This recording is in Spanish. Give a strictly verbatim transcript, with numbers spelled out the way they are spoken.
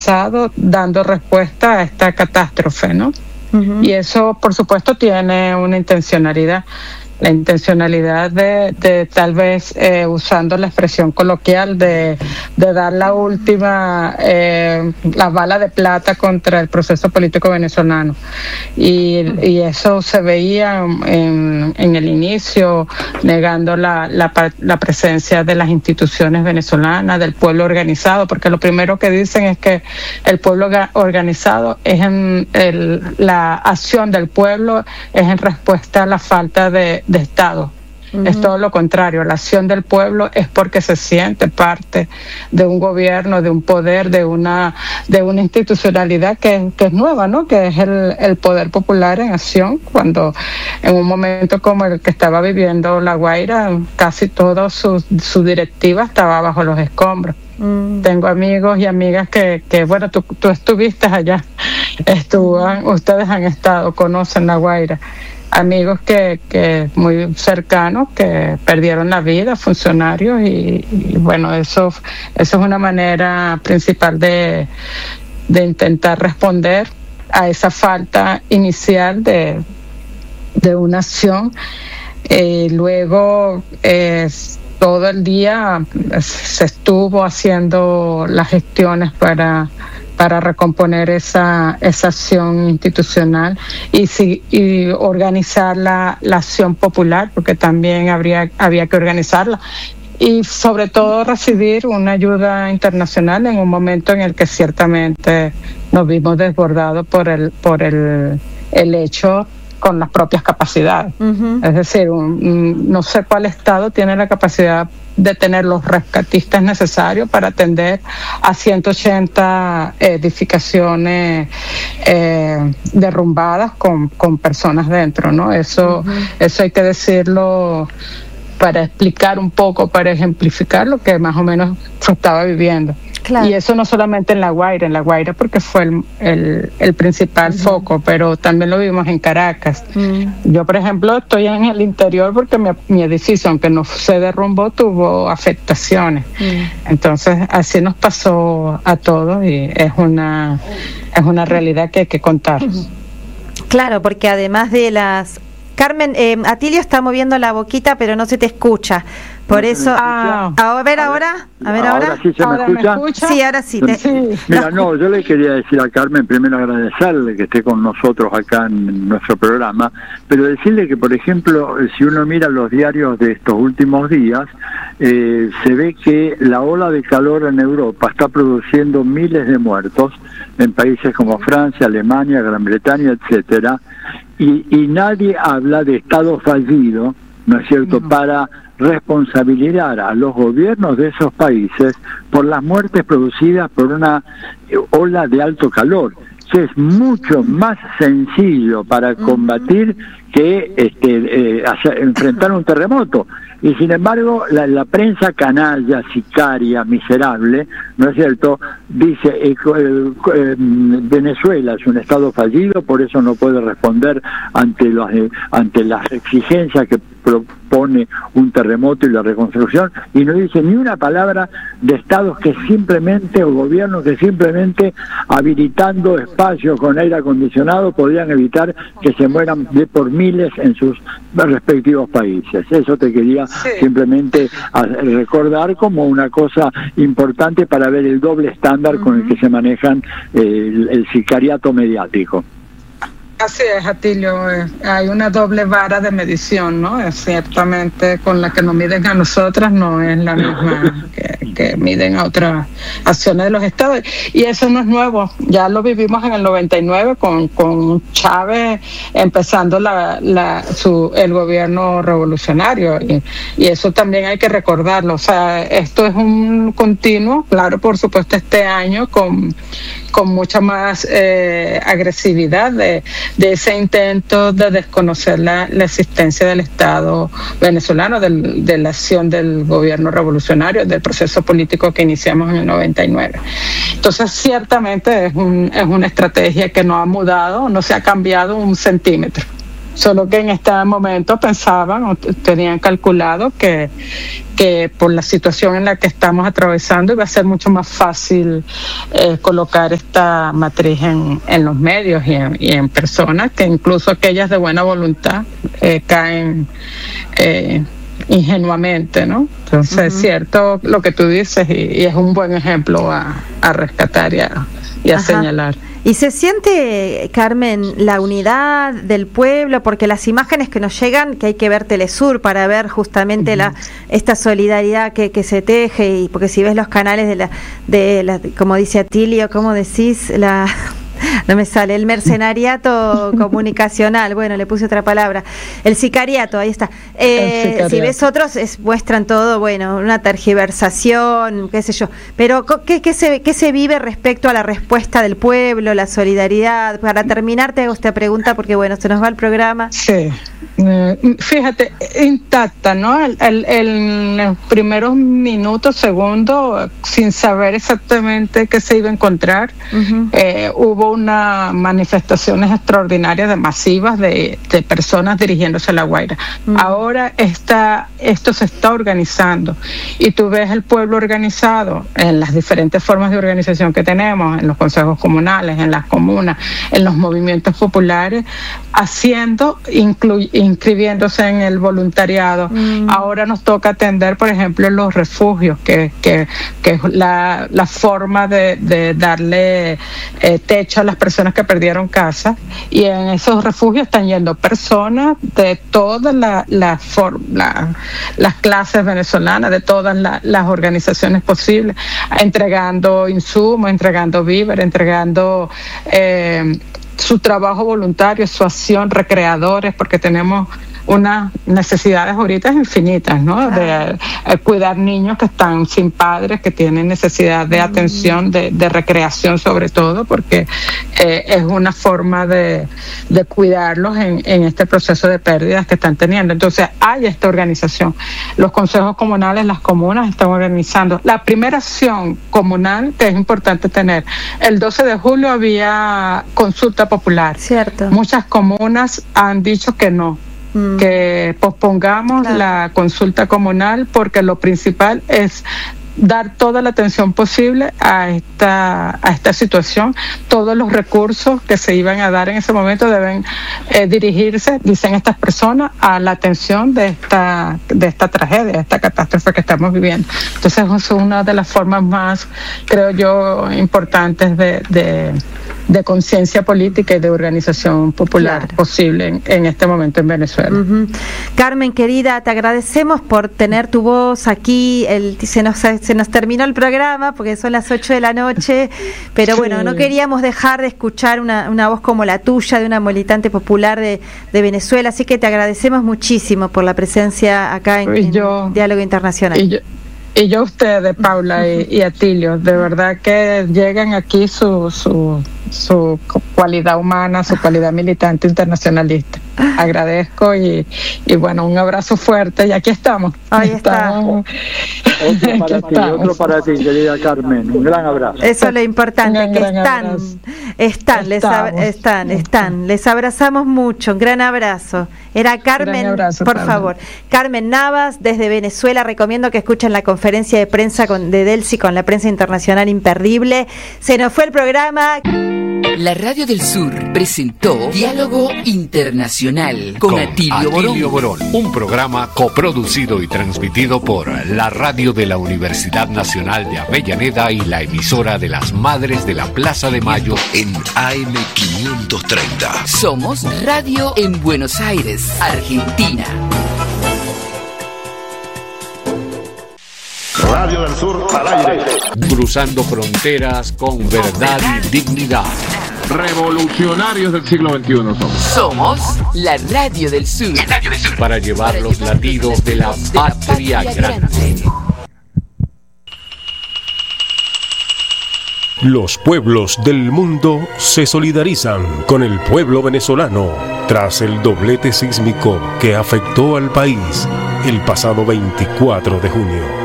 dando respuesta a esta catástrofe, ¿no? Uh-huh. Y eso, por supuesto, tiene una intencionalidad. La intencionalidad de, de tal vez, eh, usando la expresión coloquial, de, de dar la última, eh, la bala de plata contra el proceso político venezolano. Y, y eso se veía en, en el inicio, negando la, la, la presencia de las instituciones venezolanas, del pueblo organizado, porque lo primero que dicen es que el pueblo organizado es en el, la acción del pueblo es en respuesta a la falta de de Estado. Uh-huh. Es todo lo contrario. La acción del pueblo es porque se siente parte de un gobierno, de un poder, de una de una institucionalidad que, que es nueva, ¿no? Que es el, el poder popular en acción, cuando en un momento como el que estaba viviendo La Guaira, casi toda su, su directiva estaba bajo los escombros. Mm. Tengo amigos y amigas que, que bueno, tú, tú estuviste allá, estuvo, ustedes han estado, conocen La Guaira. Amigos que, que muy cercanos que perdieron la vida, funcionarios, y, y bueno, eso, eso es una manera principal de, de intentar responder a esa falta inicial de, de una acción. Eh, luego, eh, todo el día se estuvo haciendo las gestiones para para recomponer esa esa acción institucional y, si, y organizar la, la acción popular, porque también habría había que organizarla, y sobre todo recibir una ayuda internacional en un momento en el que ciertamente nos vimos desbordados por el por el el hecho con las propias capacidades. Uh-huh. Es decir, un, no sé cuál estado tiene la capacidad de tener los rescatistas necesarios para atender a ciento ochenta edificaciones eh, derrumbadas con, con personas dentro, ¿no? Eso, uh-huh. eso hay que decirlo para explicar un poco, para ejemplificar lo que más o menos se estaba viviendo. Claro. Y eso no solamente en La Guaira, en La Guaira porque fue el, el, el principal uh-huh. foco, pero también lo vimos en Caracas. Uh-huh. Yo, por ejemplo, estoy en el interior porque mi, mi edificio, aunque no se derrumbó, tuvo afectaciones. Uh-huh. Entonces, así nos pasó a todos y es una, es una realidad que hay que contar. Uh-huh. Claro, porque además de las... Carmen, eh, Atilio está moviendo la boquita, pero no se te escucha. Por eso, ah, a ver ahora, a ver ahora. Ahora sí se me escucha. me escucha. Sí, ahora sí. Te... sí. Mira, no, yo le quería decir a Carmen, primero agradecerle que esté con nosotros acá en nuestro programa, pero decirle que, por ejemplo, si uno mira los diarios de estos últimos días, eh, se ve que la ola de calor en Europa está produciendo miles de muertos en países como Francia, Alemania, Gran Bretaña, etcétera, y, y nadie habla de Estado fallido, ¿no es cierto?, uh-huh. para responsabilizar a los gobiernos de esos países por las muertes producidas por una ola de alto calor, que es mucho más sencillo para combatir que este, eh, hacer, enfrentar un terremoto. Y sin embargo, la, la prensa canalla, sicaria, miserable, ¿no es cierto?, dice eh, eh, eh, Venezuela es un estado fallido, por eso no puede responder ante las, eh, ante las exigencias que propone un terremoto y la reconstrucción, y no dice ni una palabra de estados que simplemente, o gobiernos que simplemente habilitando espacios con aire acondicionado podrían evitar que se mueran de por miles en sus respectivos países. Eso te quería sí. simplemente recordar como una cosa importante para ver el doble estándar uh-huh. con el que se manejan eh, el, el sicariato mediático. Así es, Atilio, eh, hay una doble vara de medición, ¿no? Es ciertamente con la que nos miden a nosotras no es la misma que, que miden a otras acciones de los estados. Y eso no es nuevo, ya lo vivimos en el noventa y nueve con, con Chávez empezando la, la, su, el gobierno revolucionario. Y, y eso también hay que recordarlo. O sea, esto es un continuo, claro, por supuesto, este año con, con mucha más eh, agresividad de de ese intento de desconocer la, la existencia del Estado venezolano, del, de la acción del gobierno revolucionario, del proceso político que iniciamos en el noventa y nueve. Entonces, ciertamente es, un, es una estrategia que no ha mudado, no se ha cambiado un centímetro. Solo que en este momento pensaban o tenían calculado que, que por la situación en la que estamos atravesando iba a ser mucho más fácil eh, colocar esta matriz en, en los medios y en, y en personas, que incluso aquellas de buena voluntad eh, caen eh, ingenuamente, ¿no? Entonces uh-huh. es cierto lo que tú dices y, y es un buen ejemplo a, a rescatar y a, y a señalar. ¿Y se siente, Carmen, la unidad del pueblo? Porque las imágenes que nos llegan, que hay que ver Telesur para ver justamente uh-huh. la esta solidaridad que, que se teje, y porque si ves los canales de la, de la, como dice Atilio, ¿cómo decís? La... No me sale, el mercenariato comunicacional, bueno, le puse otra palabra, el sicariato, ahí está. Eh, sicariato. Si ves otros, es, muestran todo, bueno, una tergiversación, qué sé yo, pero ¿qué, qué, se, ¿qué se vive respecto a la respuesta del pueblo, la solidaridad? Para terminar, te hago esta pregunta porque, bueno, se nos va el programa. Sí, eh, fíjate, intacta, ¿no? El, el, el, en los primeros minutos, segundos, sin saber exactamente qué se iba a encontrar, uh-huh. eh, hubo unas manifestaciones extraordinarias de masivas de, de personas dirigiéndose a La Guaira. Mm. Ahora está, esto se está organizando y tú ves el pueblo organizado en las diferentes formas de organización que tenemos, en los consejos comunales, en las comunas, en los movimientos populares, haciendo, inclu, inscribiéndose en el voluntariado. Mm. Ahora nos toca atender, por ejemplo, los refugios, que, que, que es la, la forma de, de darle eh, techo a las personas que perdieron casa, y en esos refugios están yendo personas de todas la, la for, la, las clases venezolanas, de todas la, las organizaciones posibles, entregando insumos, entregando víveres, entregando eh, su trabajo voluntario, su acción, recreadores, porque tenemos unas necesidades ahorita infinitas, ¿no? De eh, cuidar niños que están sin padres, que tienen necesidad de atención, de, de recreación sobre todo, porque eh, es una forma de, de cuidarlos en, en este proceso de pérdidas que están teniendo. Entonces hay esta organización. Los consejos comunales, las comunas están organizando. La primera acción comunal que es importante tener, el doce de julio había consulta popular. Cierto. Muchas comunas han dicho que no, que pospongamos claro. la consulta comunal, porque lo principal es dar toda la atención posible a esta a esta situación. Todos los recursos que se iban a dar en ese momento deben eh, dirigirse, dicen estas personas, a la atención de esta de esta tragedia, de esta catástrofe que estamos viviendo. Entonces es una de las formas más, creo yo, importantes de, de, de conciencia política y de organización popular claro. posible en, en este momento en Venezuela. Uh-huh. Carmen, querida, te agradecemos por tener tu voz aquí. El, se nos se nos terminó el programa porque son las ocho de la noche, pero sí. bueno, no queríamos dejar de escuchar una, una voz como la tuya, de una militante popular de, de Venezuela, así que te agradecemos muchísimo por la presencia acá en, en yo, Diálogo Internacional. Y yo, y yo a ustedes, Paula y, y Atilio, de verdad que llegan aquí su, su, su cualidad humana, su cualidad militante internacionalista. Agradezco y, y bueno, un abrazo fuerte, y aquí estamos. Ahí estamos. Otro para ti, otro para ti, querida Carmen, un gran abrazo. Eso es lo importante, gran, que gran están, están, les ab- están, están, les abrazamos mucho, un gran abrazo. Era Carmen, abrazo, por Carmen. favor, Carmen Navas desde Venezuela. Recomiendo que escuchen la conferencia de prensa con, de Delcy con la prensa internacional, imperdible. Se nos fue el programa. La Radio del Sur presentó Diálogo Internacional con, con Atilio, Atilio Borón. Borón, un programa coproducido y transmitido por la Radio de la Universidad Nacional de Avellaneda y la emisora de las Madres de la Plaza de Mayo en A M quinientos treinta. Somos Radio en Buenos Aires, Argentina. Radio del Sur al aire. Cruzando fronteras con verdad y dignidad. Revolucionarios del siglo veintiuno somos. Somos la Radio del Sur. La Radio del Sur. Para llevar Para los llevar latidos de la de patria, patria grande. grande. Los pueblos del mundo se solidarizan con el pueblo venezolano tras el doblete sísmico que afectó al país el pasado veinticuatro de junio.